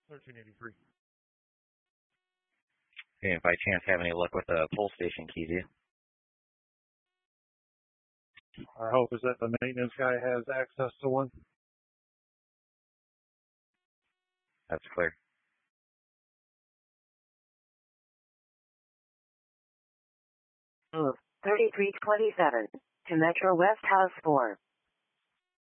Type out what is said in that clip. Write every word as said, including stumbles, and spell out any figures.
thirteen eighty-three. Okay, if by chance have any luck with the pull station key, do you? Our hope is that the maintenance guy has access to one. That's clear. Move thirty-three twenty-seven to Metro West House four.